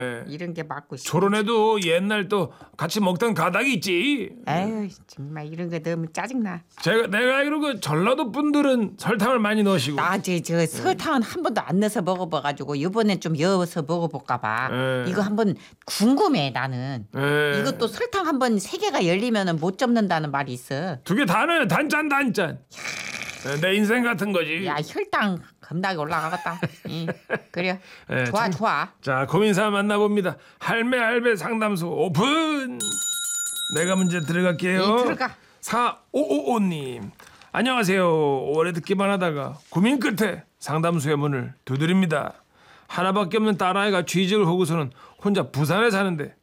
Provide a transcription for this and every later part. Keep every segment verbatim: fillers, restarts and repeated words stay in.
예. 이런 게 맞고 싶지. 초론에도 옛날 또 같이 먹던 가닥이 있지. 에휴 정말 이런 거 너무 짜증나. 제가 내가 알기로 그 전라도 분들은 설탕을 많이 넣으시고. 나저 저 설탕은 한 번도 안 넣어서 먹어봐가지고 이번엔 좀 여어서 먹어볼까봐. 예. 이거 한번 궁금해 나는. 예. 이것도 설탕 한 번 세 개가 열리면은 못 접는다는 말이 있어. 두 개 다 넣어요. 단짠 단짠. 예, 내 인생 같은 거지. 야 혈당 겁나게 올라가겠다. 응. 그래. 예, 좋아 참- 좋아. 자, 고민사 만나봅니다. 할매 할배 상담소 오픈. 내가 문제 들어갈게요. 이, 들어가. 사오오오님 안녕하세요. 오래 듣기만 하다가 고민 끝에 상담소의 문을 두드립니다. 하나밖에 없는 딸아이가 취직을 하고서는 혼자 부산에 사는데,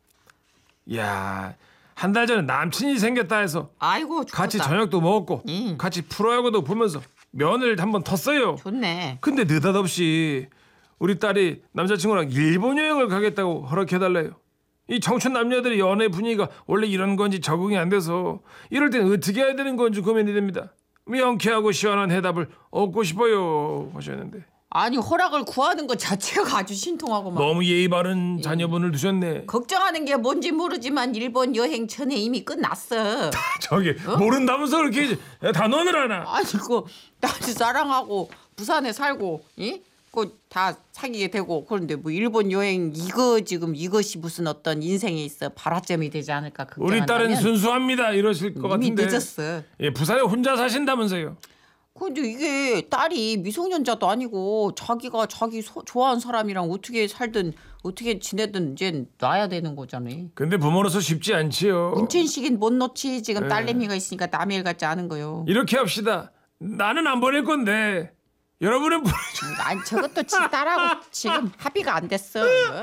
이야, 한 달 전에 남친이 생겼다 해서 아이고 좋다. 같이 저녁도 먹었고 응. 같이 프로야구도 보면서 면을 한번 텄어요. 좋네. 근데 느닷없이 우리 딸이 남자친구랑 일본 여행을 가겠다고 허락해달래요. 이 청춘 남녀들의 연애 분위기가 원래 이런 건지 적응이 안 돼서 이럴 땐 어떻게 해야 되는 건지 고민이 됩니다. 명쾌하고 시원한 해답을 얻고 싶어요 하셨는데, 아니 허락을 구하는 것 자체가 아주 신통하고 막. 너무 예의 바른 자녀분을 두셨네. 걱정하는 게 뭔지 모르지만 일본 여행 전에 이미 끝났어. 저기 모른다면서 그렇게 다 넣느라나. 아니 그 나도 사랑하고 부산에 살고, 이? 그다 사귀게 되고 그런데 뭐 일본 여행 이거 지금 이것이 무슨 어떤 인생에 있어 발화점이 되지 않을까 우리 걱정한다면. 딸은 순수합니다 이러실 것 이미 같은데. 늦었어. 예, 부산에 혼자 사신다면서요. 근데 이게 딸이 미성년자도 아니고 자기가 자기 소, 좋아하는 사람이랑 어떻게 살든 어떻게 지내든 이제 놔야 되는 거잖아. 근데 부모로서 쉽지 않지요. 문천식인 못 놓지. 지금 네. 딸내미가 있으니까 남의 일 같지 않은 거요. 이렇게 합시다. 나는 안 보낼 건데 여러분은 보내줘. 아니 저것도 지 딸하고 지금 합의가 안 됐어.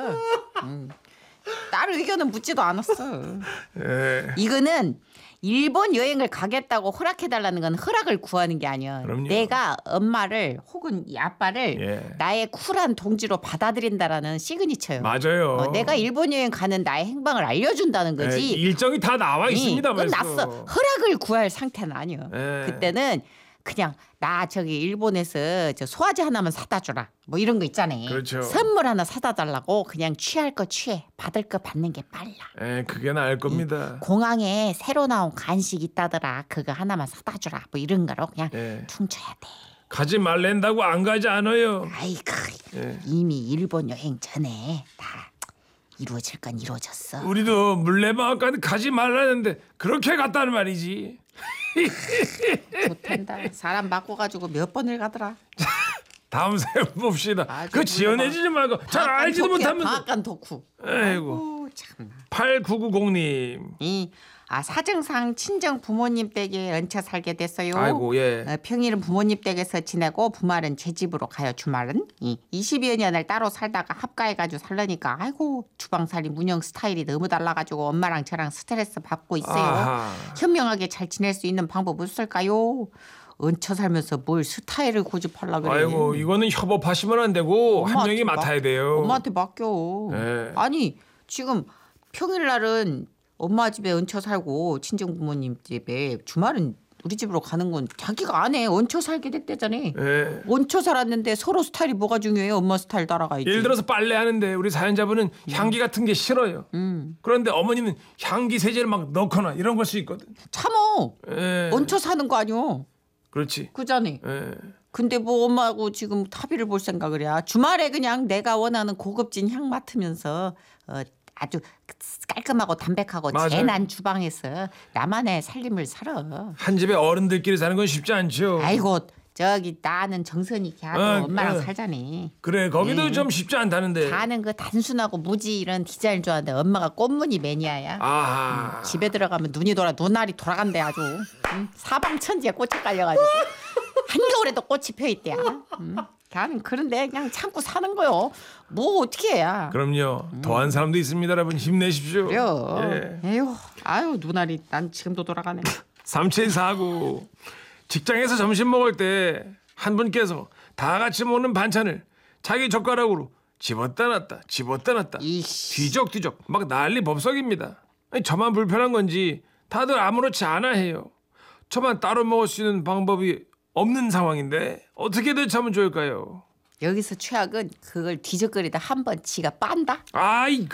응. 딸 의견은 묻지도 않았어. 예. 이거는 일본 여행을 가겠다고 허락해달라는 건 허락을 구하는 게 아니야. 그럼요. 내가 엄마를 혹은 이 아빠를 예. 나의 쿨한 동지로 받아들인다라는 시그니처예요. 맞아요. 어, 내가 일본 여행 가는 나의 행방을 알려준다는 예, 거지. 일정이 다 나와 있습니다. 그건 벌써. 났어. 허락을 구할 상태는 아니야. 예. 그때는 그냥 나 저기 일본에서 저 소화제 하나만 사다 주라. 뭐 이런 거 있잖아. 그렇죠. 선물 하나 사다 달라고 그냥 취할 거 취해. 받을 거 받는 게 빨라. 예, 그게 나을 겁니다. 공항에 새로 나온 간식 있다더라. 그거 하나만 사다 주라. 뭐 이런 거로 그냥 예. 퉁쳐야 돼. 가지 말랜다고 안 가지 않아요. 아이고 예. 이미 일본 여행 전에 다 이루어질 건 이루어졌어. 우리도 물레방앗간 가지 말라는데 그렇게 갔다는 말이지. 좋단다. 사람 바꿔가지고 몇 번을 가더라. 다음 사연 봅시다. 아주 그 지어내지지 말고 잘 알지도 못하면서. 방앗간 덕후. 아이고. 오, 참나. 팔구구공님. 이 아, 사정상 친정 부모님 댁에 얹혀 살게 됐어요. 아이고, 예. 어, 평일은 부모님 댁에서 지내고 주말은 제 집으로 가요. 주말은 이 이십여 년을 따로 살다가 합가해가지고 살려니까 아이고 주방살림 운영 스타일이 너무 달라가지고 엄마랑 저랑 스트레스 받고 있어요. 아하. 현명하게 잘 지낼 수 있는 방법 없을까요? 얹혀 살면서 뭘 스타일을 고집하려 그래. 아이고, 이거는 협업하시면 안 되고 한 엄마한테 명이 맡아야 맡- 돼요. 엄마한테 맡겨. 네. 아니 지금 평일날은 엄마 집에 얹혀 살고 친정 부모님 집에 주말은 우리 집으로 가는 건 자기가 안 해. 얹혀 살게 됐대잖아. 예. 얹혀 살았는데 서로 스타일이 뭐가 중요해? 엄마 스타일 따라가야지. 예를 들어서 빨래 하는데 우리 사연자분은 향기 같은 게 싫어요. 음. 그런데 어머니는 향기 세제를 막 넣거나 이런 걸 수 있거든. 참어. 예. 얹혀 사는 거 아니오. 그렇지. 그잖아. 예. 근데 뭐 엄마하고 지금 합의를 볼 생각을 해. 주말에 그냥 내가 원하는 고급진 향 맡으면서 어, 아주 깔끔하고 담백하고 맞아요. 재난 주방에서 나만의 살림을 살아. 한 집에 어른들끼리 사는 건 쉽지 않죠. 아이고 저기 나는 정선이 이렇게 하고 어, 엄마랑 어. 살자니. 그래, 거기도 좀 쉽지 않다는데. 사는 그 단순하고 무지 이런 디자인 좋아하는데 엄마가 꽃무늬 매니아야. 아하. 집에 들어가면 눈이 돌아 눈알이 돌아간대 아주. 응? 사방천지에 꽃이 깔려가지고 한겨울에도 꽃이 펴 있대야. 응? 나는 그런데 그냥 참고 사는 거요. 뭐 어떻게 해야. 그럼요. 더한 사람도 있습니다, 여러분. 힘내십시오. 그래요. 예. 에휴, 아유 눈알이 난 지금도 돌아가네. 삼칠사구. 직장에서 점심 먹을 때 한 분께서 다 같이 먹는 반찬을 자기 젓가락으로 집었다 놨다 집었다 놨다 이씨. 뒤적뒤적 막 난리 법석입니다. 아니, 저만 불편한 건지 다들 아무렇지 않아 해요. 저만 따로 먹을 수 있는 방법이 없는 상황인데 어떻게 대처하면 좋을까요? 여기서 최악은 그걸 뒤적거리다 한 번 지가 빤다. 아이